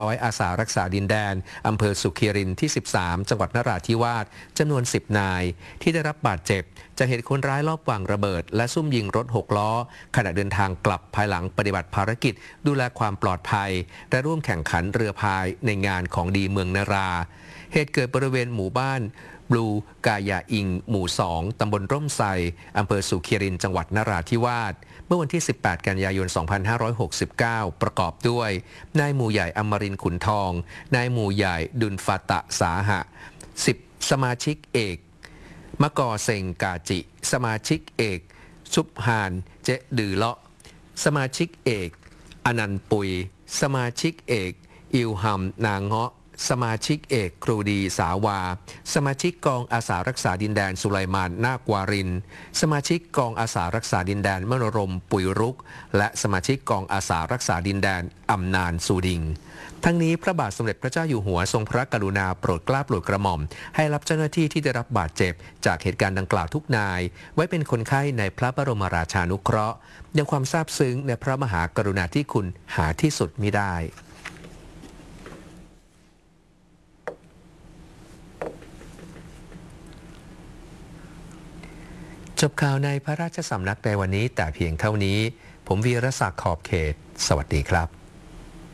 ร้อยอาสารักษาดินแดนอำเภอสุขีรินที่ 13 จังหวัดนราธิวาสจำนวน 10 นายที่ได้รับบาดเจ็บจากเหตุคนร้ายลอบวางระเบิดและซุ่มยิงรถ6 ล้อขณะเดินทางกลับภายหลังปฏิบัติภารกิจดูแลความปลอดภัยและร่วมแข่งขันเรือพายในงานของดีเมืองนาราเหตุเกิดบริเวณหมู่บ้านบลูกายาอิงหมู่ 2 ตำบลร่มไทรอำเภอสุขีรินจังหวัดนราธิวาสเมื่อวันที่ 18 กันยายน 2569 ประกอบด้วยนายหมู่ใหญ่อมรินทร์ขุนทองนายหมู่ใหญ่ดุลฟาตะสาหะ10สมาชิกเอกมะกอเซงกาจิสมาชิกเอกซุบฮานเจดือเลาะสมาชิกเอกอนันต์ปุยสมาชิกเอกอิวฮัมนางเงาะสมาชิกเอกครูดีสาวาสมาชิกกองอาสารักษาดินแดนสุไลมานนาควารินสมาชิกกองอาสารักษาดินแดนมโนรมปุยรุกและสมาชิกกองอาสารักษาดินแดนอำนานสูดิงทั้งนี้พระบาทสมเด็จพระเจ้าอยู่หัวทรงพระกรุณาโปรดเกล้าโปรดกระหม่อมให้รับเจ้าหน้าที่ที่ได้รับบาดเจ็บจากเหตุการณ์ดังกล่าวทุกนายไว้เป็นคนไข้ในพระบรมราชานุเคราะห์ยังความซาบซึ้งในพระมหากรุณาธิคุณหาที่สุดมิได้จบข่าวในพระราชสำนักในวันนี้แต่เพียงเท่านี้ผมวีรศักดิ์ขอบเขตสวัสดีครับ